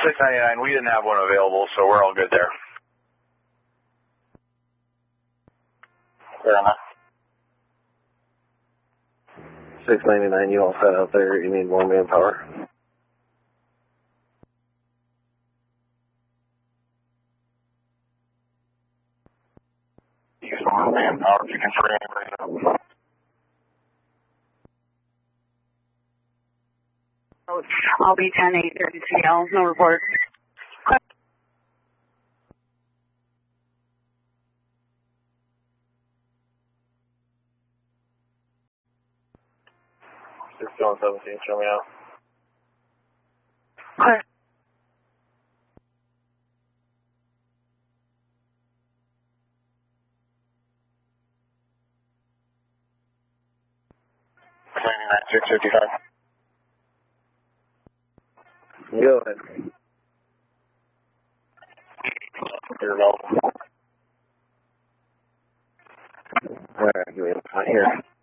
699, we didn't have one available, so we're all good there. Fair enough. 699, you all set out there, you need more manpower. Use more manpower if you can free anybody up. I'll be 10-8 CL, no report. Six going 17, show me out. Clear. Go ahead. You're available. Alright, give me a point here.